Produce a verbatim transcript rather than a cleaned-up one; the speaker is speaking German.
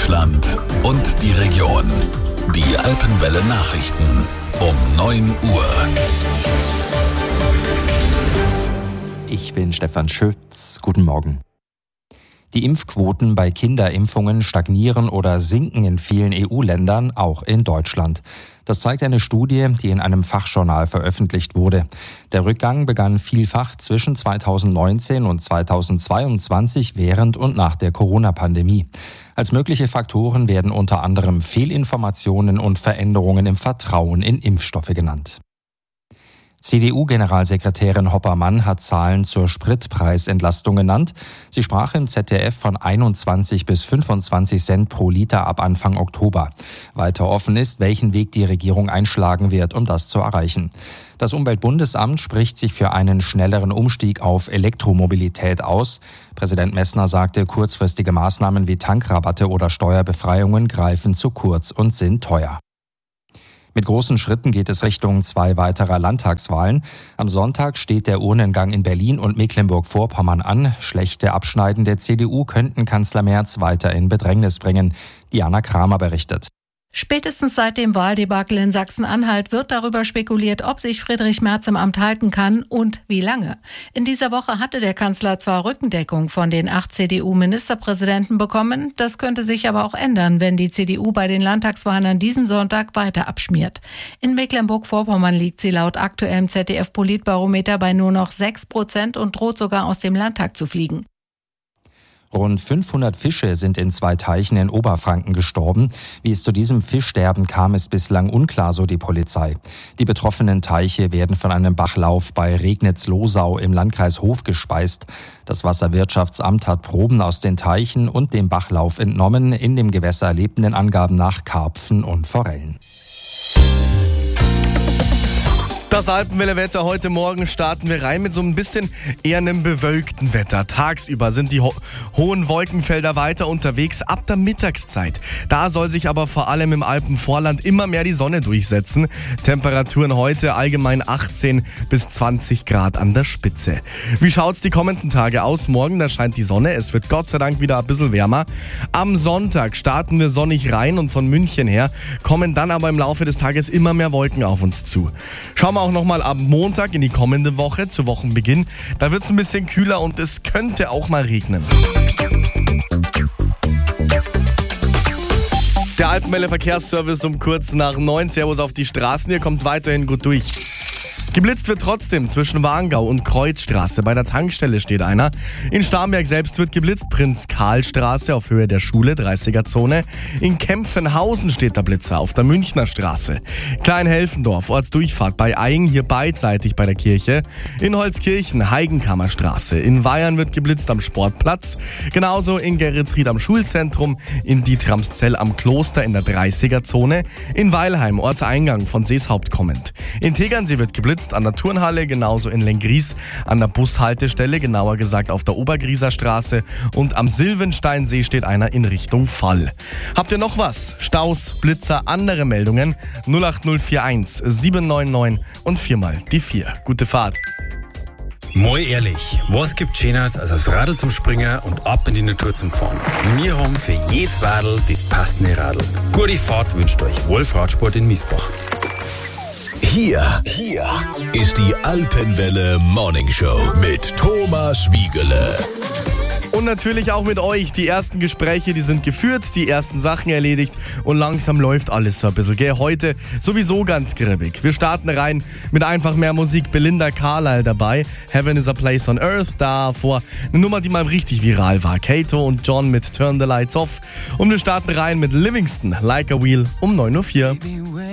Deutschland und die Region. Die Alpenwelle Nachrichten um neun Uhr. Ich bin Stefan Schütz. Guten Morgen. Die Impfquoten bei Kinderimpfungen stagnieren oder sinken in vielen E U-Ländern, auch in Deutschland. Das zeigt eine Studie, die in einem Fachjournal veröffentlicht wurde. Der Rückgang begann vielfach zwischen zweitausendneunzehn und zweitausendzweiundzwanzig während und nach der Corona-Pandemie. Als mögliche Faktoren werden unter anderem Fehlinformationen und Veränderungen im Vertrauen in Impfstoffe genannt. C D U-Generalsekretärin Hoppermann hat Zahlen zur Spritpreisentlastung genannt. Sie sprach im Z D F von einundzwanzig bis fünfundzwanzig Cent pro Liter ab Anfang Oktober. Weiter offen ist, welchen Weg die Regierung einschlagen wird, um das zu erreichen. Das Umweltbundesamt spricht sich für einen schnelleren Umstieg auf Elektromobilität aus. Präsident Messner sagte, kurzfristige Maßnahmen wie Tankrabatte oder Steuerbefreiungen greifen zu kurz und sind teuer. Mit großen Schritten geht es Richtung zwei weiterer Landtagswahlen. Am Sonntag steht der Urnengang in Berlin und Mecklenburg-Vorpommern an. Schlechte Abschneiden der C D U könnten Kanzler Merz weiter in Bedrängnis bringen. Diana Kramer berichtet. Spätestens seit dem Wahldebakel in Sachsen-Anhalt wird darüber spekuliert, ob sich Friedrich Merz im Amt halten kann und wie lange. In dieser Woche hatte der Kanzler zwar Rückendeckung von den acht C D U-Ministerpräsidenten bekommen, das könnte sich aber auch ändern, wenn die C D U bei den Landtagswahlen an diesem Sonntag weiter abschmiert. In Mecklenburg-Vorpommern liegt sie laut aktuellem Z D F-Politbarometer bei nur noch sechs Prozent und droht sogar aus dem Landtag zu fliegen. Rund fünfhundert Fische sind in zwei Teichen in Oberfranken gestorben. Wie es zu diesem Fischsterben kam, ist bislang unklar, so die Polizei. Die betroffenen Teiche werden von einem Bachlauf bei Regnitz-Losau im Landkreis Hof gespeist. Das Wasserwirtschaftsamt hat Proben aus den Teichen und dem Bachlauf entnommen. In dem Gewässer lebten den Angaben nach Karpfen und Forellen. Das Alpenwelle-Wetter heute Morgen starten wir rein mit so ein bisschen eher einem bewölkten Wetter. Tagsüber sind die ho- hohen Wolkenfelder weiter unterwegs ab der Mittagszeit. Da soll sich aber vor allem im Alpenvorland immer mehr die Sonne durchsetzen. Temperaturen heute allgemein achtzehn bis zwanzig Grad an der Spitze. Wie schaut's die kommenden Tage aus? Morgen, da scheint die Sonne. Es wird Gott sei Dank wieder ein bisschen wärmer. Am Sonntag starten wir sonnig rein und von München her kommen dann aber im Laufe des Tages immer mehr Wolken auf uns zu. Schauen wir auch nochmal am Montag in die kommende Woche, zu Wochenbeginn. Da wird es ein bisschen kühler und es könnte auch mal regnen. Der Alpenwelle Verkehrsservice um kurz nach neun. Servus auf die Straßen, ihr kommt weiterhin gut durch. Geblitzt wird trotzdem zwischen Warngau und Kreuzstraße. Bei der Tankstelle steht einer. In Starnberg selbst wird geblitzt. Prinz-Karl-Straße auf Höhe der Schule, dreißiger-Zone. In Kempfenhausen steht der Blitzer auf der Münchner Straße. Kleinhelfendorf, Ortsdurchfahrt bei Aing, hier beidseitig bei der Kirche. In Holzkirchen, Heigenkammerstraße. In Weyern wird geblitzt am Sportplatz. Genauso in Geretsried am Schulzentrum. In Dietramszell am Kloster in der dreißiger-Zone. In Weilheim, Ortseingang von Seeshaupt kommend. In Tegernsee wird geblitzt an der Turnhalle, genauso in Lenggries an der Bushaltestelle, genauer gesagt auf der Obergrieser Straße, und am Silvensteinsee steht einer in Richtung Fall. Habt ihr noch was? Staus, Blitzer, andere Meldungen? null acht null vier eins sieben neun neun und viermal die vier. Gute Fahrt. Mal ehrlich, was gibt Schöneres als aufs Radl zum Springen und ab in die Natur zum Fahren? Wir haben für jedes Radl das passende Radl. Gute Fahrt wünscht euch Wolf Radsport in Miesbach. Hier, hier ist die Alpenwelle Morning Show mit Thomas Wiegele. Und natürlich auch mit euch. Die ersten Gespräche, die sind geführt, die ersten Sachen erledigt und langsam läuft alles so ein bisschen, gell? Heute sowieso ganz grippig. Wir starten rein mit einfach mehr Musik. Belinda Carlisle dabei. Heaven is a Place on Earth. Davor eine Nummer, die mal richtig viral war. Kato und John mit Turn the Lights Off. Und wir starten rein mit Livingston, Like a Wheel um neun Uhr vier.